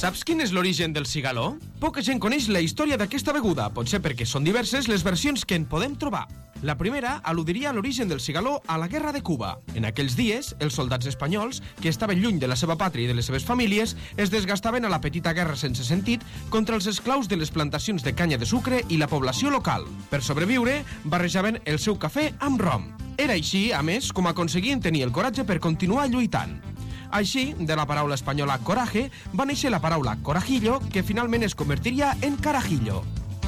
Saps quin és l'origen del cigaló? Poca gent coneix la història d'aquesta beguda, potser perquè són diverses les versions que en podem trobar. La primera al·ludiria a l'origen del cigaló a la Guerra de Cuba. En aquells dies, els soldats espanyols, que estaven lluny de la seva pàtria i de les seves famílies, es desgastaven a la petita guerra sense sentit contra els esclaus de les plantacions de canya de sucre i la població local. Per sobreviure, barrejaven el seu cafè amb rom. Era així, a més, com aconseguien tenir el coratge per continuar lluitant. Així, de la paraula espanyola coraje, va néixer la paraula corajillo, que finalment es convertiria en carajillo.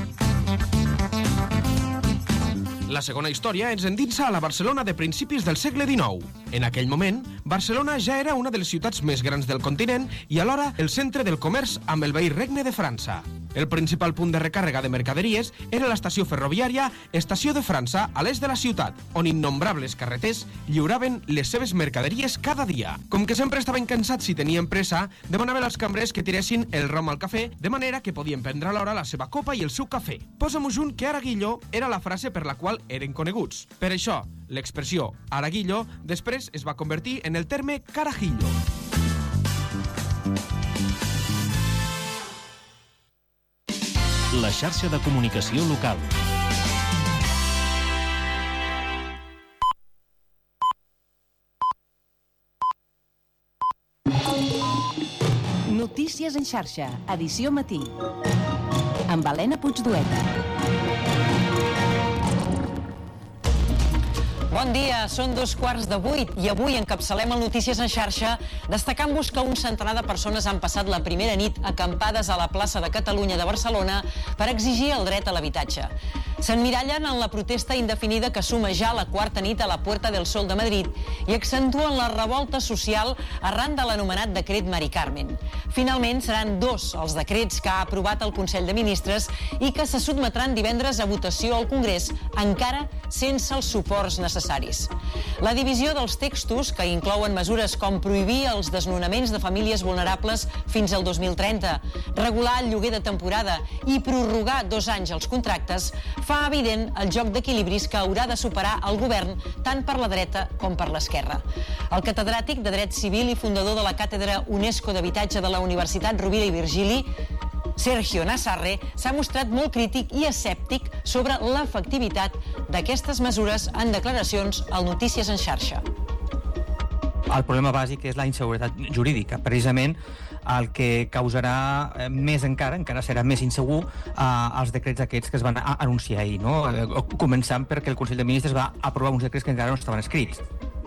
La segona història ens endinsa a la Barcelona de principis del segle XIX. En aquell moment, Barcelona ja era una de les ciutats més grans del continent i alhora el centre del comerç amb el veí Regne de França. El principal punt de recàrrega de mercaderies era l'estació ferroviària Estació de França, a l'est de la ciutat, on innombrables carreters lliuraven les seves mercaderies cada dia. Com que sempre estaven cansats i tenien pressa, demanaven als cambrers que tiressin el rom al cafè, de manera que podien prendre alhora la seva copa i el seu cafè. Posa-m'ho junt que Araguillo era la frase per la qual eren coneguts. Per això, l'expressió Araguillo després es va convertir en el terme carajillo. La xarxa de comunicació local. Notícies en xarxa, edició matí. Amb Helena Puigdueta. Bon dia, són 7:15 i avui encapçalem el Notícies en xarxa destacant-vos que un centenar de persones han passat la primera nit acampades a la plaça de Catalunya de Barcelona per exigir el dret a l'habitatge. S'emmirallen en la protesta indefinida que suma ja la quarta nit a la Puerta del Sol de Madrid i accentuen la revolta social arran de l'anomenat decret Mari Carmen. Finalment seran 2 els decrets que ha aprovat el Consell de Ministres i que se sotmetran divendres a votació al Congrés, encara sense els suports necessaris. La divisió dels textos, que inclouen mesures com prohibir els desnonaments de famílies vulnerables fins al 2030, regular el lloguer de temporada i prorrogar 2 anys els contractes, fa evident el joc d'equilibris que haurà de superar el govern tant per la dreta com per l'esquerra. El catedràtic de Dret Civil i fundador de la Càtedra UNESCO d'Habitatge de la Universitat Rovira i Virgili, Sergio Nassarre, s'ha mostrat molt crític i escèptic sobre l'efectivitat d'aquestes mesures en declaracions al Notícies en xarxa. El problema bàsic és la inseguretat jurídica, precisament el que causarà més encara serà més insegur els decrets aquests que es van anunciar ahir, no? Començant perquè el Consell de Ministres va aprovar uns decrets que encara no estaven escrits.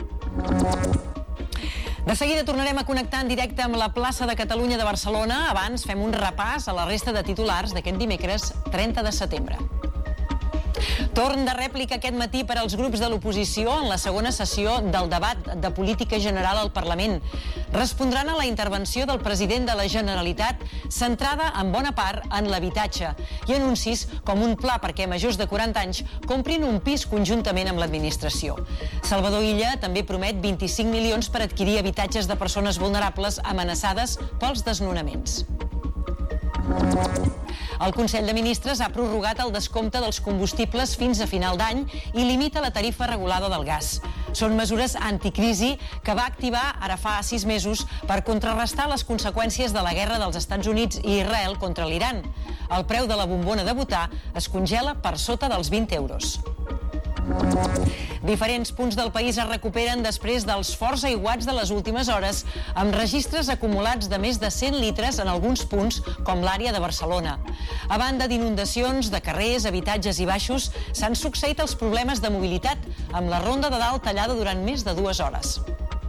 De seguida tornarem a connectar en directe amb la plaça de Catalunya de Barcelona. Abans fem un repàs a la resta de titulars d'aquest dimecres 30 de setembre. Torn de rèplica aquest matí per als grups de l'oposició en la segona sessió del debat de política general al Parlament. Respondran a la intervenció del president de la Generalitat centrada en bona part en l'habitatge i anuncis com un pla perquè majors de 40 anys comprin un pis conjuntament amb l'administració. Salvador Illa també promet 25 milions per adquirir habitatges de persones vulnerables amenaçades pels desnonaments. El Consell de Ministres ha prorrogat el descompte dels combustibles fins a final d'any i limita la tarifa regulada del gas. Són mesures anticrisi que va activar ara fa 6 mesos per contrarrestar les conseqüències de la guerra dels Estats Units i Israel contra l'Iran. El preu de la bombona de butà es congela per sota dels 20 euros. Diferents punts del país es recuperen després dels forts aiguats de les últimes hores, amb registres acumulats de més de 100 litres en alguns punts, com l'àrea de Barcelona. A banda d'inundacions de carrers, habitatges i baixos, s'han succeït els problemes de mobilitat, amb la ronda de dalt tallada durant més de 2 hores.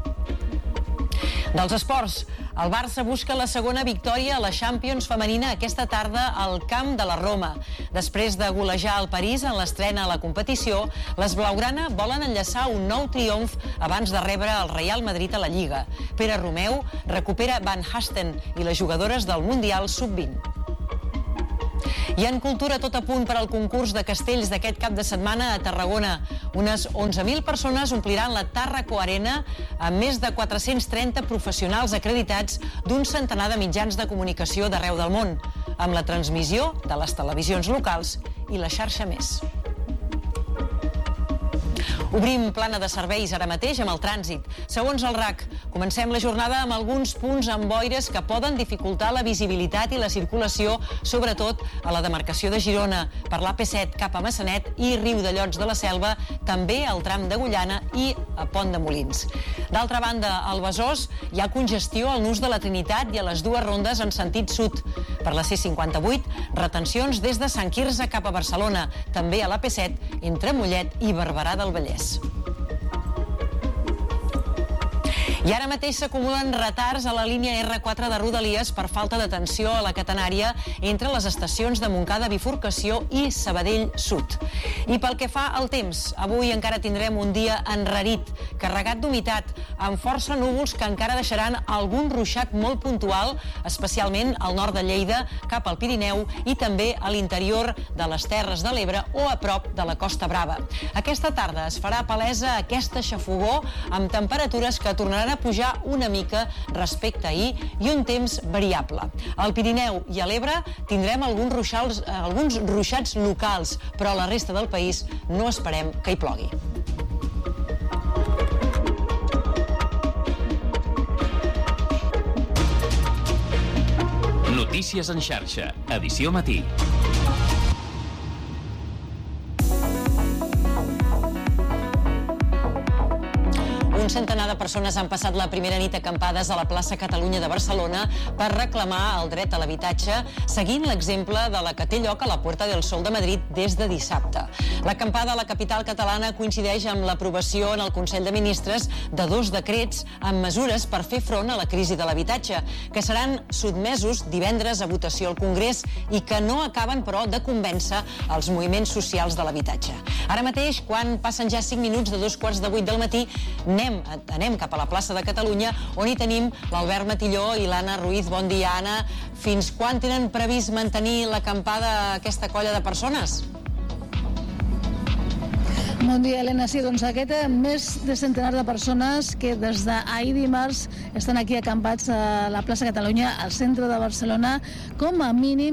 Dels esports, el Barça busca la segona victòria a la Champions femenina aquesta tarda al camp de la Roma. Després de golejar el París en l'estrena a la competició, les blaugrana volen enllaçar un nou triomf abans de rebre el Real Madrid a la Lliga. Pere Romeu recupera Van Hasten i les jugadores del Mundial Sub-20. I en cultura, tot a punt per al concurs de castells d'aquest cap de setmana a Tarragona. Unes 11.000 persones ompliran la Tàrraco Arena amb més de 430 professionals acreditats d'un centenar de mitjans de comunicació d'arreu del món, amb la transmissió de les televisions locals i la xarxa Més. Obrim plana de serveis ara mateix amb el trànsit. Segons el RAC, comencem la jornada amb alguns punts amb boires que poden dificultar la visibilitat i la circulació, sobretot a la demarcació de Girona, per l'AP7 cap a Massanet i Riudellots de la Selva, també al tram d'Agullana i a Pont de Molins. D'altra banda, al Besòs hi ha congestió al nus de la Trinitat i a les dues rondes en sentit sud. Per la C58, retencions des de Sant Quirze cap a Barcelona, també a l'AP7 entre Mollet i Barberà del Vallès. I ara mateix s'acumulen retards a la línia R4 de Rodalies per falta d'atenció a la catenària entre les estacions de Montcada Bifurcació i Sabadell Sud. I pel que fa al temps, avui encara tindrem un dia enrarit, carregat d'humitat, amb força núvols que encara deixaran algun ruixat molt puntual, especialment al nord de Lleida, cap al Pirineu i també a l'interior de les Terres de l'Ebre o a prop de la Costa Brava. Aquesta tarda es farà palesa aquesta xafogor amb temperatures que tornaran a pujar una mica respecte a ahir i un temps variable. Al Pirineu i a l'Ebre tindrem alguns ruixats locals, però a la resta del país no esperem que hi plogui. Notícies en xarxa, edició matí. Un centenar de persones han passat la primera nit acampades a la plaça Catalunya de Barcelona per reclamar el dret a l'habitatge, seguint l'exemple de la que té lloc a la Puerta del Sol de Madrid des de dissabte. L'acampada a la capital catalana coincideix amb l'aprovació en el Consell de Ministres de 2 decrets amb mesures per fer front a la crisi de l'habitatge, que seran sotmesos divendres a votació al Congrés i que no acaben, però, de convèncer els moviments socials de l'habitatge. Ara mateix, quan passen ja 5 minuts de 2:15 del matí, anem cap a la plaça de Catalunya, on hi tenim l'Albert Matilló i l'Anna Ruiz. Bon dia, Anna. Fins quan tenen previst mantenir l'acampada aquesta colla de persones? Bon dia, Helena. Sí, doncs aquest més de centenar de persones que des d'ahir dimarts estan aquí acampats a la plaça Catalunya, al centre de Barcelona, com a mínim,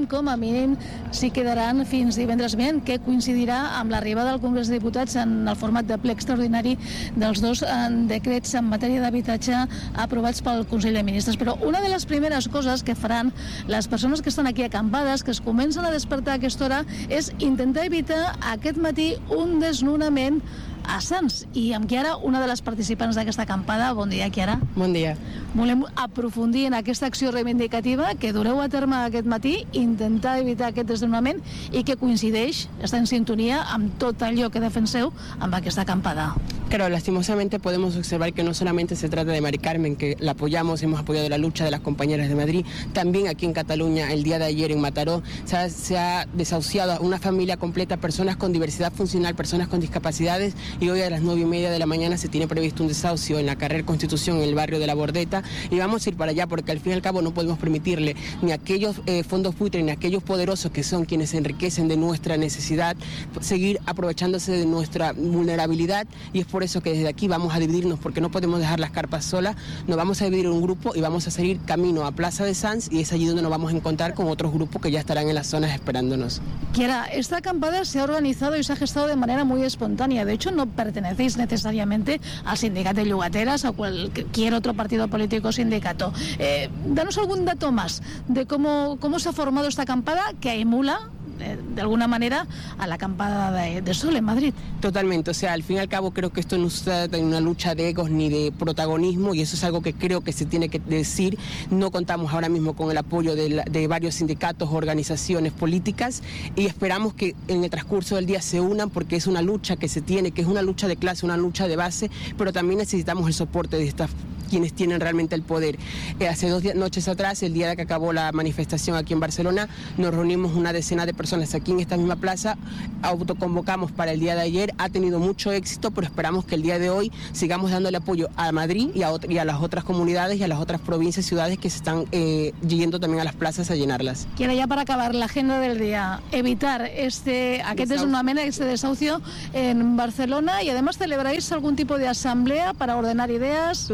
s'hi quedaran fins divendres vinent, que coincidirà amb l'arribada del Congrés de Diputats en el format de ple extraordinari dels 2 decrets en matèria d'habitatge aprovats pel Consell de Ministres. Però una de les primeres coses que faran les persones que estan aquí acampades, que es comencen a despertar a aquesta hora, és intentar evitar aquest matí un desnonament a Sants. I amb Chiara, una de les participants d'aquesta acampada. Bon dia, Chiara. Bon dia. Volem aprofundir en aquesta acció reivindicativa que dureu a terme aquest matí, intentar evitar aquest desnonament i que coincideix, està en sintonia amb tot allò que defenseu amb aquesta acampada. Claro, lastimosamente podemos observar que no solamente se trata de Mari Carmen, que la apoyamos, hemos apoyado la lucha de las compañeras de Madrid, también aquí en Cataluña, el día de ayer en Mataró, se ha desahuciado a una familia completa, personas con diversidad funcional, personas con discapacidades, y hoy a las 9:30 de la mañana se tiene previsto un desahucio en la carrera Constitución, en el barrio de La Bordeta, y vamos a ir para allá porque al fin y al cabo no podemos permitirle ni a aquellos fondos buitres ni a aquellos poderosos que son quienes se enriquecen de nuestra necesidad seguir aprovechándose de nuestra vulnerabilidad, y es por eso que desde aquí vamos a dividirnos, porque no podemos dejar las carpas solas. Nos vamos a dividir en un grupo y vamos a seguir camino a Plaza de Sants, y es allí donde nos vamos a encontrar con otros grupos que ya estarán en las zonas esperándonos. Chiara, esta acampada se ha organizado y se ha gestado de manera muy espontánea. De hecho, no pertenecéis necesariamente al sindicato de llogateras o cualquier otro partido político o sindicato. Danos algún dato más de cómo se ha formado esta acampada que emula de alguna manera a la acampada de Sol en Madrid. Totalmente, o sea, al fin y al cabo creo que esto no se trata de una lucha de egos ni de protagonismo, y eso es algo que creo que se tiene que decir. No contamos ahora mismo con el apoyo de varios sindicatos, organizaciones políticas, y esperamos que en el transcurso del día se unan, porque es una lucha que se tiene, que es una lucha de clase, una lucha de base, pero también necesitamos el soporte de estas quienes tienen realmente el poder. Hace 2 noches atrás, el día de que acabó la manifestación aquí en Barcelona, nos reunimos una decena de personas aquí en esta misma plaza, autoconvocamos para el día de ayer, ha tenido mucho éxito, pero esperamos que el día de hoy sigamos dándole apoyo a Madrid y a las otras comunidades y a las otras provincias y ciudades que se están yendo también a las plazas a llenarlas. Quiero ya para acabar la agenda del día, evitar aquest desnonament, este desahucio en Barcelona, y además celebráis algún tipo de asamblea para ordenar ideas. Totalmente.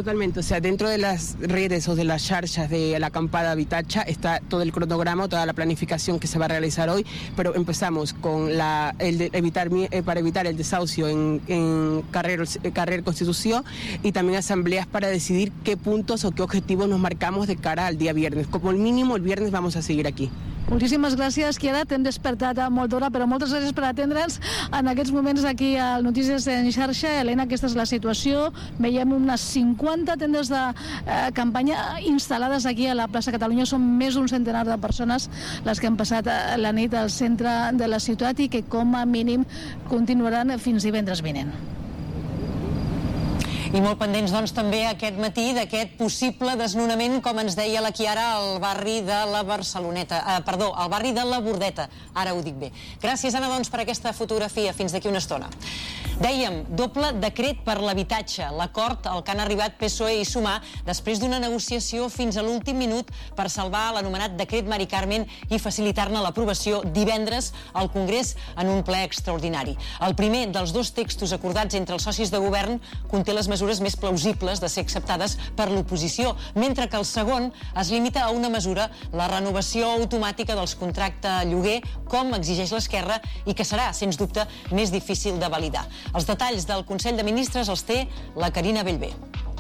sea, dentro de las redes o de las charchas de la acampada Habitatge está todo el cronograma, toda la planificación que se va a realizar hoy, pero empezamos con para evitar el desahucio en Carrer Constitución y también asambleas para decidir qué puntos o qué objetivos nos marcamos de cara al día viernes. Como el mínimo, el viernes vamos a seguir aquí. Moltíssimes gràcies, Chiara. T'hem despertat a molt d'hora, però moltes gràcies per atendre'ns en aquests moments aquí al Notícies en Xarxa. Helena, aquesta és la situació. Veiem unes 50 tendes de campanya instal·lades aquí a la plaça Catalunya. Són més d'un centenar de persones les que han passat la nit al centre de la ciutat i que com a mínim continuaran fins divendres vinent. I molt pendents, doncs, també aquest matí d'aquest possible desnonament, com ens deia la Chiara, al barri de la Barceloneta. Al barri de la Bordeta. Ara ho dic bé. Gràcies, Anna, doncs, per aquesta fotografia. Fins d'aquí una estona. Dèiem, doble decret per l'habitatge. L'acord al que han arribat PSOE i Sumar després d'una negociació fins a l'últim minut per salvar l'anomenat decret Mari Carmen i facilitar-ne l'aprovació divendres al Congrés en un ple extraordinari. El primer dels dos textos acordats entre els socis de govern conté les mesures més plausibles de ser acceptades per l'oposició, mentre que el segon es limita a una mesura, la renovació automàtica dels contractes lloguer, com exigeix l'Esquerra, i que serà, sens dubte, més difícil de validar. Els detalls del Consell de Ministres els té la Carina Bellver.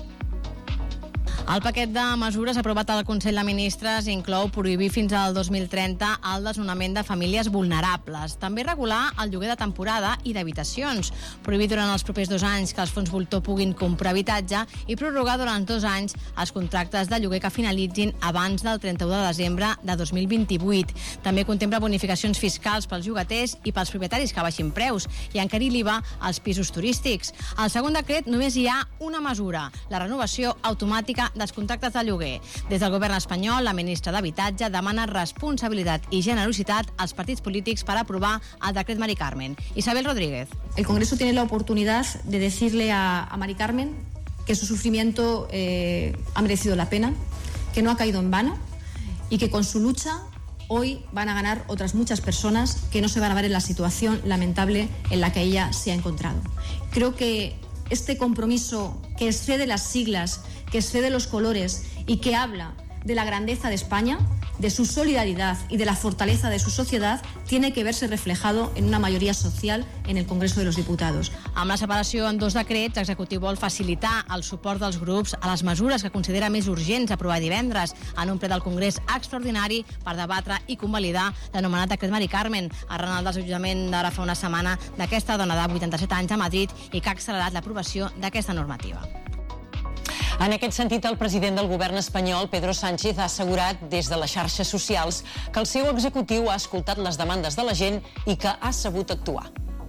El paquet de mesures aprovat al Consell de Ministres inclou prohibir fins al 2030 el desnonament de famílies vulnerables. També regular el lloguer de temporada i d'habitacions. Prohibir durant els propers 2 anys que els fons voltor puguin comprar habitatge i prorrogar durant 2 anys els contractes de lloguer que finalitzin abans del 31 de desembre de 2028. També contempla bonificacions fiscals pels llogaters i pels propietaris que baixin preus i encarir l'IVA als pisos turístics. Al segon decret només hi ha una mesura, la renovació automàtica dels contractes de lloguer. Des del govern espanyol, la ministra d'Habitatge demana responsabilitat i generositat als partits polítics per aprovar el decret Mari Carmen. Isabel Rodríguez. El Congreso tiene la oportunidad de decirle a Mari Carmen que su sufrimiento ha merecido la pena, que no ha caído en vano y que con su lucha hoy van a ganar otras muchas personas que no se van a ver en la situación lamentable en la que ella se ha encontrado. Creo que este compromiso que excede las siglas, que excede los colores y que habla de la grandeza de España, de su solidaridad y de la fortaleza de su sociedad, tiene que verse reflejado en una mayoría social en el Congreso de los Diputados. Amb la separació en 2 decrets, l'executiu vol facilitar el suport dels grups a les mesures que considera més urgents aprovar divendres en un ple del Congrés extraordinari per debatre i convalidar l'anomenat decret Mari Carmen, arran del desallotjament d'ara fa una setmana d'aquesta dona de 87 anys a Madrid i que ha accelerat l'aprovació d'aquesta normativa. En aquest sentit, el president del govern espanyol, Pedro Sánchez, ha assegurat des de les xarxes socials que el seu executiu ha escoltat les demandes de la gent i que ha sabut actuar.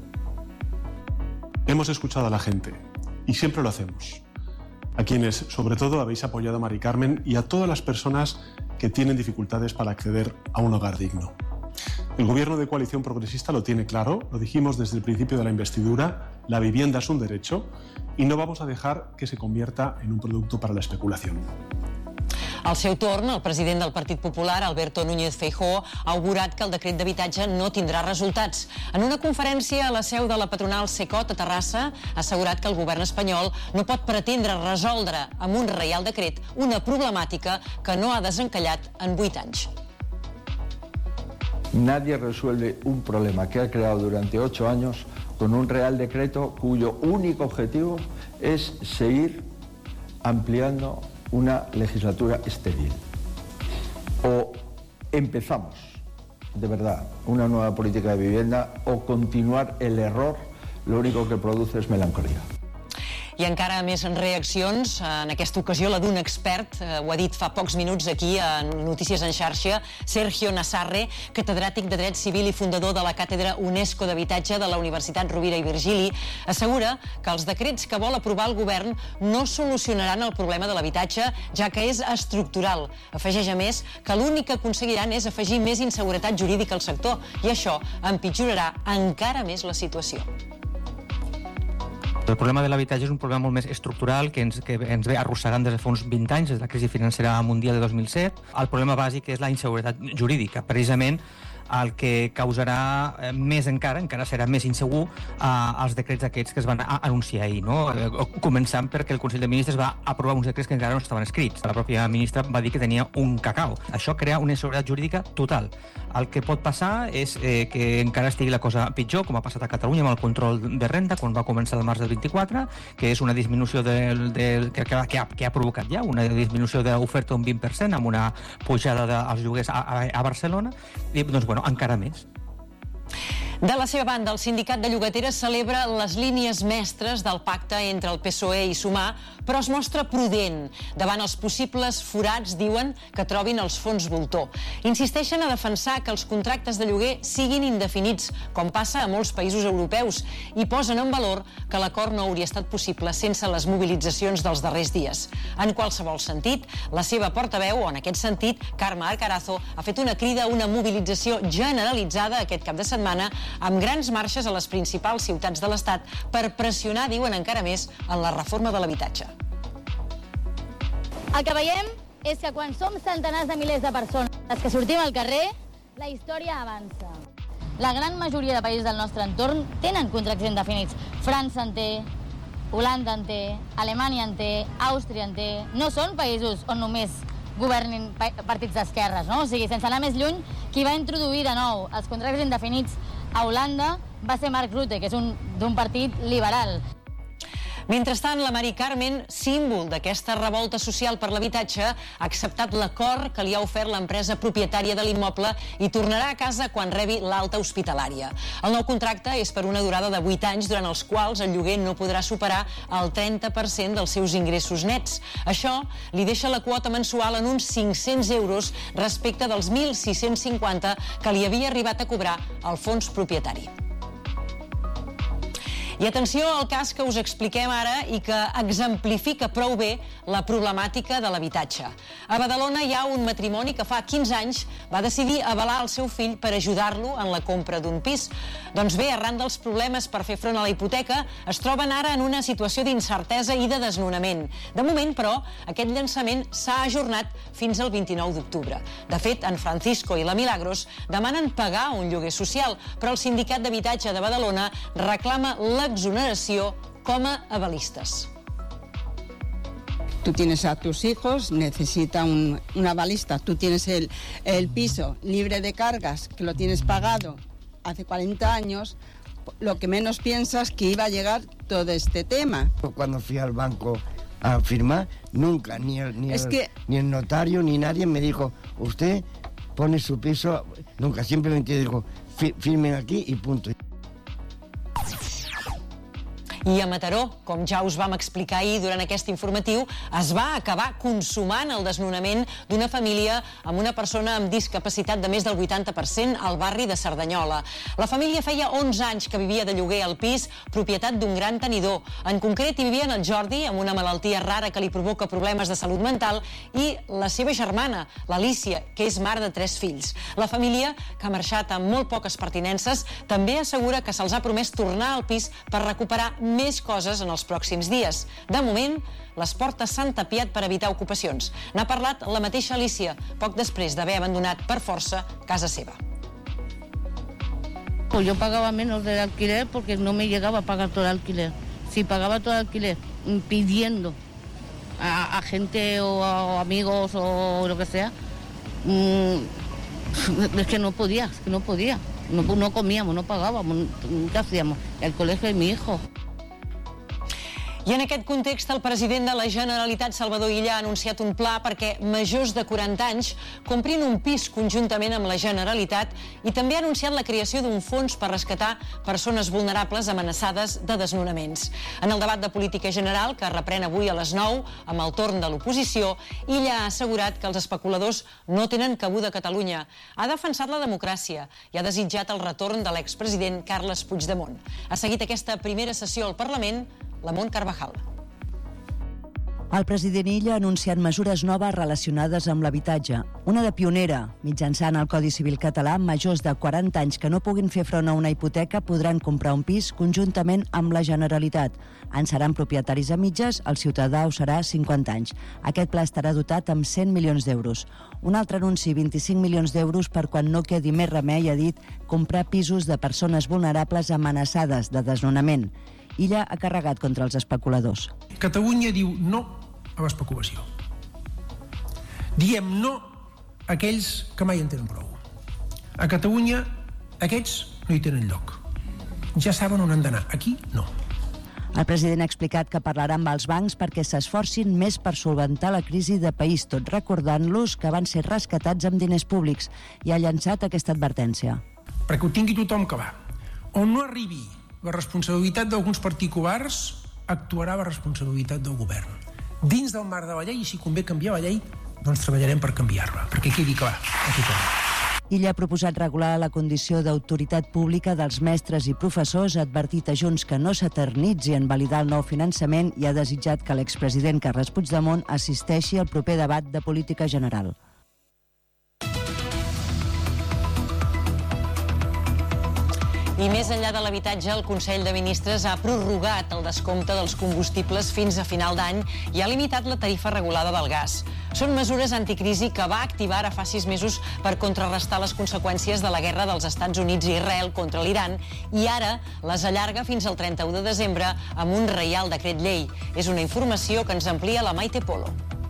Hemos escuchado a la gente y siempre lo hacemos. A quienes, sobre todo, habéis apoyado a Mari Carmen y a todas las personas que tienen dificultades para acceder a un hogar digno. El gobierno de coalición progresista lo tiene claro, lo dijimos desde el principio de la investidura, la vivienda es un derecho y no vamos a dejar que se convierta en un producto para la especulación. Al seu torn, el president del Partit Popular, Alberto Núñez Feijóo, ha augurat que el decret d'habitatge no tindrà resultats. En una conferència a la seu de la patronal Secot a Terrassa, ha assegurat que el govern espanyol no pot pretendre resoldre amb un reial decret una problemàtica que no ha desencallat en 8 anys. Nadie resuelve un problema que ha creado durante 8 años con un real decreto cuyo único objetivo es seguir ampliando una legislatura estéril. O empezamos, de verdad, una nueva política de vivienda o continuar el error, lo único que produce es melancolía. I encara més reaccions, en aquesta ocasió la d'un expert, ho ha dit fa pocs minuts aquí a Notícies en Xarxa, Sergio Nassarre, catedràtic de Dret Civil i fundador de la Càtedra UNESCO d'Habitatge de la Universitat Rovira i Virgili, assegura que els decrets que vol aprovar el govern no solucionaran el problema de l'habitatge, ja que és estructural. Afegeix a més que l'únic que aconseguiran és afegir més inseguretat jurídica al sector i això empitjorarà encara més la situació. El problema de l'habitatge és un problema molt més estructural que ens ve arrossegant des de fa uns 20 anys, des de la crisi financera mundial de 2007. El problema bàsic és la inseguretat jurídica. Precisament el que causarà més encara serà més insegur els decrets aquests que es van anunciar ahir, no? Començant perquè el Consell de Ministres va aprovar uns decrets que encara no estaven escrits. La pròpia ministra va dir que tenia un cacao. Això crea una inseguretat jurídica total. El que pot passar és que encara estigui la cosa pitjor, com ha passat a Catalunya amb el control de renda, quan va començar el març del 24, que és una disminució que ha provocat ja una disminució d'oferta d'un 20%, amb una pujada dels lloguers a Barcelona, i doncs, bueno, encara més. De la seva banda, el sindicat de llogateres celebra les línies mestres del pacte entre el PSOE i Sumar, però es mostra prudent davant els possibles forats, diuen, que trobin els fons voltor. Insisteixen a defensar que els contractes de lloguer siguin indefinits, com passa a molts països europeus, i posen en valor que l'acord no hauria estat possible sense les mobilitzacions dels darrers dies. En qualsevol sentit, la seva portaveu, o en aquest sentit, Carme Alcarazo, ha fet una crida a una mobilització generalitzada aquest cap de setmana amb grans marxes a les principals ciutats de l'Estat per pressionar, diuen encara més, en la reforma de l'habitatge. El que veiem és que quan som centenars de milers de persones que sortim al carrer, la història avança. La gran majoria de països del nostre entorn tenen contractes indefinits. França en té, Holanda en té, Alemanya en té, Àustria en té. No són països on només governin partits d'esquerres, no? O sigui, sense anar més lluny, qui va introduir de nou els contractes indefinits a Holanda va ser Mark Rutte, que és d'un partit liberal. Mentrestant, la Mari Carmen, símbol d'aquesta revolta social per l'habitatge, ha acceptat l'acord que li ha ofert l'empresa propietària de l'immoble i tornarà a casa quan rebi l'alta hospitalària. El nou contracte és per una durada de 8 anys, durant els quals el lloguer no podrà superar el 30% dels seus ingressos nets. Això li deixa la quota mensual en uns 500 euros respecte dels 1.650 que li havia arribat a cobrar el fons propietari. I atenció al cas que us expliquem ara i que exemplifica prou bé la problemàtica de l'habitatge. A Badalona hi ha un matrimoni que fa 15 anys va decidir avalar el seu fill per ajudar-lo en la compra d'un pis. Doncs bé, arran dels problemes per fer front a la hipoteca, es troben ara en una situació d'incertesa i de desnonament. De moment, però, aquest llançament s'ha ajornat fins al 29 d'octubre. De fet, en Francisco i la Milagros demanen pagar un lloguer social, però el Sindicat d'Habitatge de Badalona reclama l'exoneració com a avalistes. Tú tienes a tus hijos, necesita un avalista. Tú tienes el piso libre de cargas, que lo tienes pagado hace 40 años. Lo que menos piensas que iba a llegar todo este tema. Cuando fui al banco a firmar, nunca, ni el notario ni nadie me dijo, usted pone su piso, nunca, simplemente dijo, firmen aquí y punto. I a Mataró, com ja us vam explicar ahir durant aquest informatiu, es va acabar consumant el desnonament d'una família amb una persona amb discapacitat de més del 80% al barri de Cerdanyola. La família feia 11 anys que vivia de lloguer al pis, propietat d'un gran tenidor. En concret, hi vivien el Jordi, amb una malaltia rara que li provoca problemes de salut mental, i la seva germana, l'Alícia, que és mare de 3 fills. La família, que ha marxat amb molt poques pertinences, també assegura que se'ls ha promès tornar al pis per recuperar més coses en els pròxims dies. De moment, les portes s'han tapiat per evitar ocupacions. N'ha parlat la mateixa Alicia, poc després d'haver abandonat per força casa seva. Yo pagaba menos del alquiler porque no me llegaba a pagar todo el alquiler. Si pagaba todo el alquiler pidiendo a gente o a amigos o lo que sea, es que no podía, No comíamos, no pagábamos, ¿qué hacíamos? El colegio de mi hijo. I en aquest context, el president de la Generalitat, Salvador Illa, ha anunciat un pla perquè majors de 40 anys comprin un pis conjuntament amb la Generalitat i també ha anunciat la creació d'un fons per rescatar persones vulnerables amenaçades de desnonaments. En el debat de política general, que reprèn avui a les 9, amb el torn de l'oposició, Illa ha assegurat que els especuladors no tenen cabuda a Catalunya. Ha defensat la democràcia i ha desitjat el retorn de l'expresident Carles Puigdemont. Ha seguit aquesta primera sessió al Parlament la Mont Carvajal. El president Illa ha anunciat mesures noves relacionades amb l'habitatge. Una de pionera. Mitjançant el Codi Civil català, majors de 40 anys que no puguin fer front a una hipoteca podran comprar un pis conjuntament amb la Generalitat. En seran propietaris a mitges, el ciutadà ho serà 50 anys. Aquest pla estarà dotat amb 100 milions d'euros. Un altre anunci, 25 milions d'euros per quan no quedi més remei, ha dit, comprar pisos de persones vulnerables amenaçades de desnonament. Illa ha carregat contra els especuladors. Catalunya diu no a l'especulació. Diem no a aquells que mai en tenen prou. A Catalunya aquests no hi tenen lloc. Ja saben on han d'anar. Aquí no. El president ha explicat que parlarà amb els bancs perquè s'esforcin més per solventar la crisi de país, tot recordant-los que van ser rescatats amb diners públics, i ha llançat aquesta advertència. Perquè ho tingui tothom que va. On no arribi la responsabilitat d'alguns particulars, actuarà la responsabilitat del govern. Dins del marc de la llei, i si convé canviar la llei, doncs treballarem per canviar-la, perquè quedi clar a tothom. Illa ha proposat regular la condició d'autoritat pública dels mestres i professors, ha advertit a Junts que no s'eternitzi en validar el nou finançament i ha desitjat que l'expresident Carles Puigdemont assisteixi al proper debat de política general. I més enllà de l'habitatge, el Consell de Ministres ha prorrogat el descompte dels combustibles fins a final d'any i ha limitat la tarifa regulada del gas. Són mesures anticrisi que va activar ara fa 6 mesos per contrarrestar les conseqüències de la guerra dels Estats Units i Israel contra l'Iran i ara les allarga fins al 31 de desembre amb un reial decret llei. És una informació que ens amplia la Maite Polo.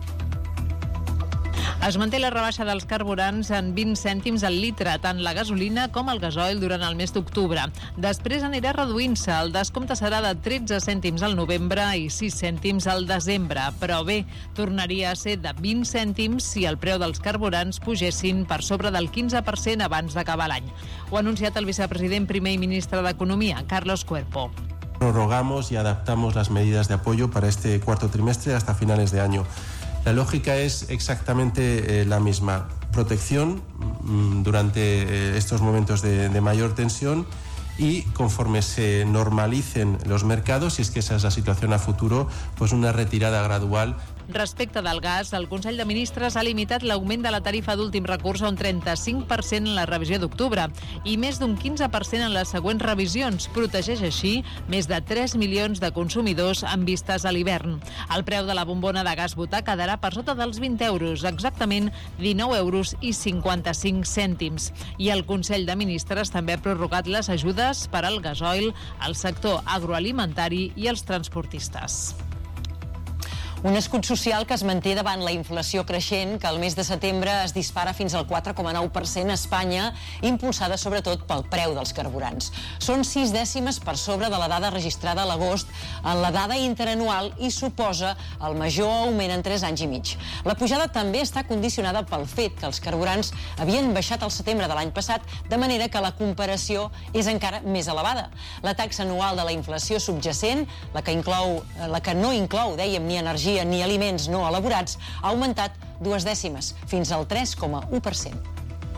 Es manté la rebaixa dels carburants en 20 cèntims al litre, tant la gasolina com el gasoil durant el mes d'octubre. Després anirà reduint-se. El descompte serà de 13 cèntims al novembre i 6 cèntims al desembre. Però bé, tornaria a ser de 20 cèntims si el preu dels carburants pugessin per sobre del 15% abans d'acabar l'any. Ho ha anunciat el vicepresident primer i ministre d'Economia, Carlos Cuerpo. Prorrogamos y adaptamos las medidas de apoyo para este cuarto trimestre hasta finales de año. La lógica es exactamente la misma. Protección durante estos momentos de mayor tensión y conforme se normalicen los mercados, si es que esa es la situación a futuro, pues una retirada gradual. Respecte del gas, el Consell de Ministres ha limitat l'augment de la tarifa d'últim recurs a un 35% en la revisió d'octubre i més d'un 15% en les següents revisions. Protegeix així més de 3 milions de consumidors en vistes a l'hivern. El preu de la bombona de gas butà quedarà per sota dels 20 euros, exactament 19 euros i 55 cèntims. I el Consell de Ministres també ha prorrogat les ajudes per al gasoil, al sector agroalimentari i als transportistes. Un escut social que es manté davant la inflació creixent, que al mes de setembre es dispara fins al 4,9% a Espanya, impulsada sobretot pel preu dels carburants. Són 6 dècimes per sobre de la dada registrada a l'agost en la dada interanual i suposa el major augment en 3 anys i mig. La pujada també està condicionada pel fet que els carburants havien baixat al setembre de l'any passat, de manera que la comparació és encara més elevada. La taxa anual de la inflació subjacent, la que no inclou, dèiem, ni energia ni aliments no elaborats, ha augmentat 2 dècimes, fins al 3,1%.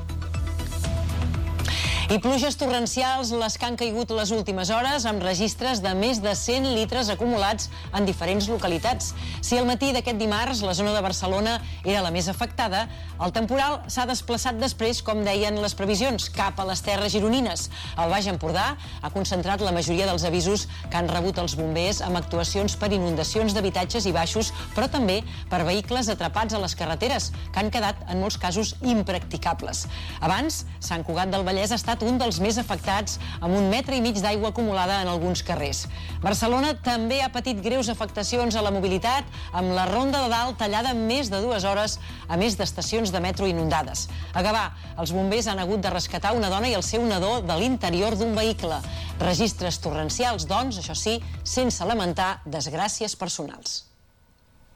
I pluges torrencials les que han caigut les últimes hores amb registres de més de 100 litres acumulats en diferents localitats. Si al matí d'aquest dimarts la zona de Barcelona era la més afectada, el temporal s'ha desplaçat després, com deien les previsions, cap a les terres gironines. El Baix Empordà ha concentrat la majoria dels avisos que han rebut els bombers amb actuacions per inundacions d'habitatges i baixos, però també per vehicles atrapats a les carreteres, que han quedat en molts casos impracticables. Abans, Sant Cugat del Vallès ha estat un dels més afectats, amb 1,5 metres d'aigua acumulada en alguns carrers. Barcelona també ha patit greus afectacions a la mobilitat, amb la Ronda de Dalt tallada en més de 2 hores, a més d'estacions de metro inundades. A Gavà, els bombers han hagut de rescatar una dona i el seu nadó de l'interior d'un vehicle. Registres torrencials, doncs, això sí, sense lamentar desgràcies personals.